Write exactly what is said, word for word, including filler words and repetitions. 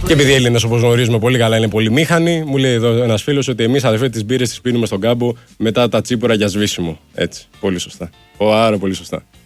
Και επειδή οι Έλληνες, όπως γνωρίζουμε πολύ καλά, είναι πολύ μήχανοι, μου λέει εδώ ένας φίλος ότι εμείς αδερφέ τις μπύρες τις πίνουμε στον κάμπο μετά τα τσίπουρα για σβήσιμο. Έτσι. Πολύ σωστά. Άρα πολύ σωστά.